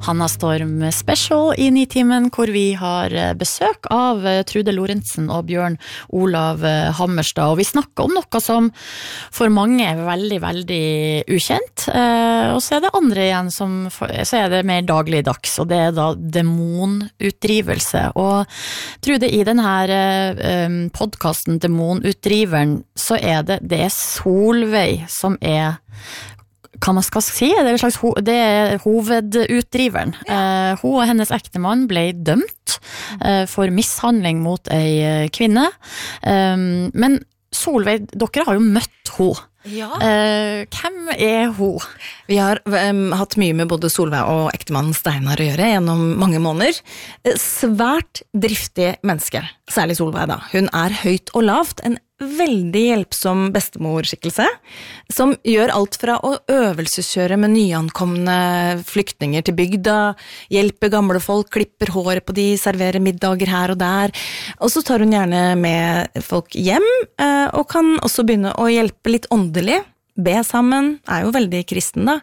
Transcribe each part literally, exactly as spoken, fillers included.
Hanna Storm Special i Nitimen, hvor vi har besøk av Trude Lorentzen og Bjørn Olav Hammerstad, og vi snakker om noe som for mange er veldig, veldig ukjent, og så er det andre igjen som, så er det mer dagligdags, og det er da demonutdrivelse. Og Trude, i denne podcasten Demonutdriveren, så er det, det er Solveig som er, hva man skal si, det er, slags, det er hovedutdriveren. Ja. Uh, hun og hennes ektemann ble dømt uh, for mishandling mot ei kvinne. Um, men Solveig, dere har jo møtt hun. Ja. Uh, hvem er hun? Vi har um, hatt mye med både Solveig og ektemannen Steinar å gjøre gjennom mange måneder. Svært driftig menneske, særlig Solveig da. Hun er høyt og lavt, en veldig hjelpsom bestemorskikkelse, som gjør alt fra å øvelseskjøre med nyankomne flyktninger til bygda, hjelpe gamle folk, klipper håret på de, serverer middager her og der, og så tar hun gjerne med folk hjem, og kan også begynne å hjelpe litt åndelig, be sammen, er jo veldig kristen da,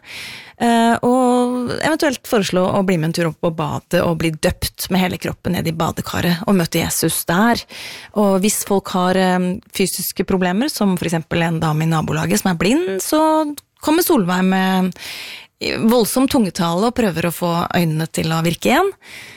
og eventuelt foreslå å bli med en tur opp på badet og bli døpt med hele kroppen ned i badekaret og møte Jesus der. Og hvis folk har fysiske problemer, som for eksempel en dame i nabolaget som er blind, så kommer Solveig med voldsom tungetale og prøver å få øynene til å virke igjen.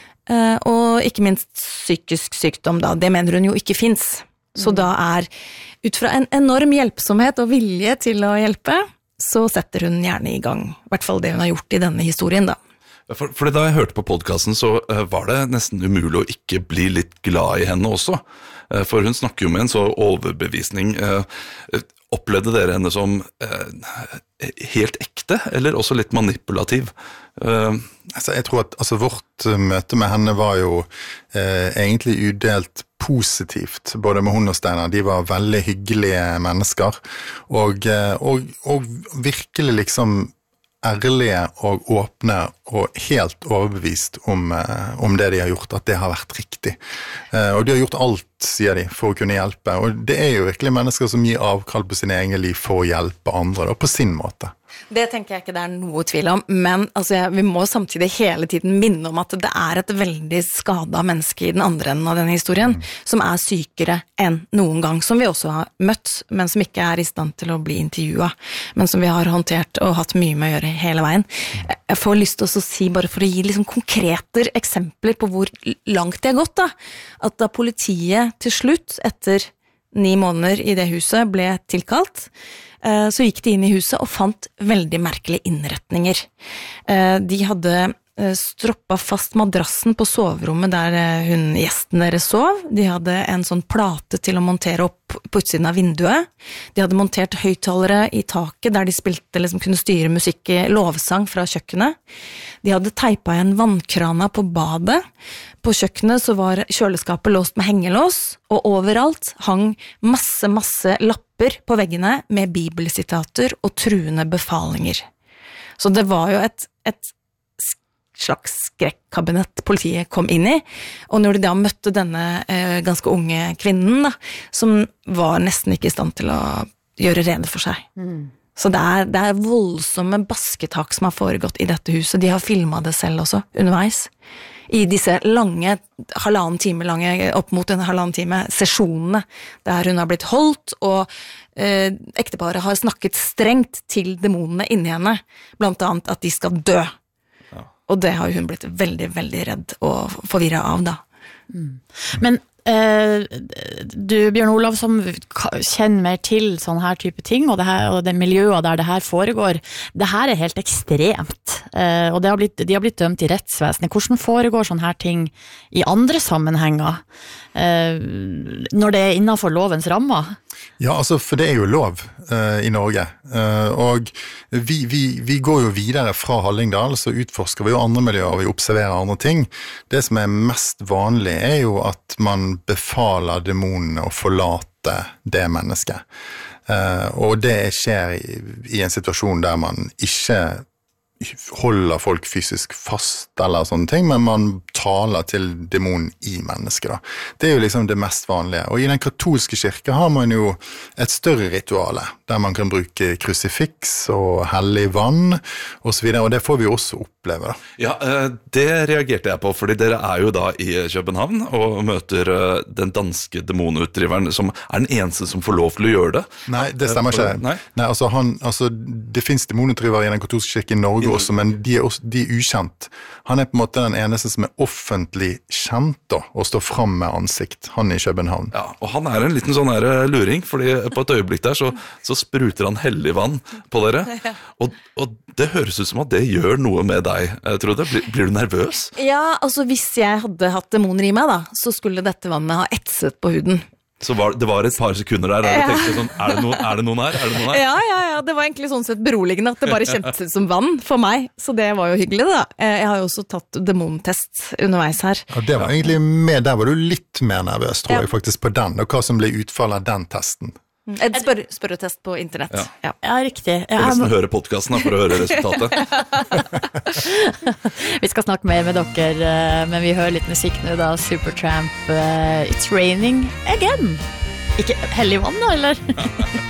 Og ikke minst psykisk sykdom da, det mener hun jo ikke finnes. Så da er, ut fra en enorm hjelpsomhet og vilje til å hjelpe, så setter hun gjerne i gang, i hvert fall det hun har gjort i denne historien da. For, for da jeg hørte på podcasten, så uh, var det nesten umulig å ikke bli litt glad i henne også. Uh, for hun snakker jo med en så overbevisning. Uh, opplevde dere henne som uh, helt ekte, eller også litt manipulativ? Uh, altså, jeg tror at altså, vårt møte med henne var jo uh, egentlig udelt positivt, både med hun og Steinar. De var veldig hyggelige mennesker, og, og, og virkelig liksom ærlige og åpne og helt overbevist om, om det de har gjort, at det har vært riktig. Og de har gjort alt, sier de, for å kunne hjelpe. Og det er jo virkelig mennesker som gir avkall på sin egen liv for å hjelpe andre, da, på sin måte. Det tenker jeg ikke det er noe tvil om, men altså, vi må samtidig hele tiden minne om at det er et veldig skadet menneske i den andre enden av denne historien, mm. som er sykere enn noen gang, som vi også har møtt, men som ikke er i stand til å bli intervjuet, men som vi har håndtert og hatt mye med å gjøre hele veien. Jeg får lyst til å si, bare for å gi liksom konkrete eksempler på hvor langt det har gått, da, at da politiet til slutt, etter ni måneder i det huset, ble tilkalt, så gikk de inn i huset og fant veldig merkelige innretninger. De hadde stroppet fast madrassen på soverommet der hun, gjesten deres sov. De hadde en sånn plate til å montere opp på utsiden av vinduet. De hadde montert høyttalere i taket der de spilte, liksom kunne styre musikk i lovsang fra kjøkkenet. De hadde teipet igjen vannkrana på badet. På kjøkkenet så var kjøleskapet låst med hengelås, og overalt hang masse, masse lapper på veggene med bibelsitater og truende befalinger. Så det var jo et, et slags skrekkabinett politiet kom inn i, og når de da møtte denne eh, ganske unge kvinnen da, som var nesten ikke i stand til å gjøre rede for seg. Mm. Så det er, det er voldsomme basketak som har foregått i dette huset. De har filmet det selv også, underveis. I disse lange, halvannen time lange, opp mot en halvannen time, sesjonene, der hun har blitt holdt, og eh, ekteparet har snakket strengt til demonene inni henne, blant annet at de skal dø. Ja. Og det har hun blitt veldig, veldig redd og forvirret av da. Mm. Men eh, du, Bjørn Olav, som kjenner mer til sånne her type ting, og det, her, og det miljøet der det her foregår, det her er helt ekstremt, eh, og det har blitt, de har blitt dømt i rettsvesenet. Hvordan foregår sånne her ting i andre sammenhenger, eh, når det er innenfor lovens rammer? Ja, altså, for det er jo lov uh, i Norge, uh, og vi, vi, vi går jo videre fra Hallingdal, så utforsker vi jo andre miljøer, og vi observerer andre ting. Det som er mest vanlig er jo at man befaler demonene å forlate det mennesket. Uh, og det skjer i, i en situasjon der man ikke holder folk fysisk fast eller sånne ting, men man taler til demonen i mennesket da. Det er jo liksom det mest vanlige. Og i den katolske kirke har man jo et større rituale, der man kan bruke krusifiks og hellig vann og så videre, og det får vi også oppleve da. Ja, det reagerte jeg på, fordi dere er jo da i København og møter den danske demonutdriveren, som er den eneste som får lov til å gjøre det. Nei, det stemmer ikke. Nei, Nei altså, han, altså det finnes demonutdrivere i den katolske kirke i Norge også, men de er, også, de er ukjent. Han er på en måte den eneste som er offentlig kjent da, og står frem med ansikt. Han er i København. Ja, og han er en liten sånn her luring, fordi på et øyeblikk der så, så spruter han hellig vann på dere, og, og det høres ut som at det gjør noe med deg, Trude. Blir, blir du nervøs? Ja, altså hvis jeg hadde hatt demoner i meg da, så skulle dette vannet ha etset på huden. Så var, det var et par sekunder der, og jeg tenkte sånn, er det, noen, er det noen her? Er det noen her? Ja, ja, ja, det var egentlig sånn sett beroligende at det bare kjentes ut som vann for meg, så det var jo hyggelig da. Jeg har jo også tatt demontest underveis her. Ja, det var egentlig med, der var du litt mer nervøs, tror Ja. jeg faktisk, på den, og hva som ble utfallet av den testen. Et spør spørretest på internett. Ja. Ja. Ja, riktig. Jeg Ja, må nesten høre podcasten for å høre resultatet. vi skal snakke mer med dere, eh, men vi hører litt musikk nå da. Supertramp, eh, It's Raining Again. Ikke hellig vann da, eller?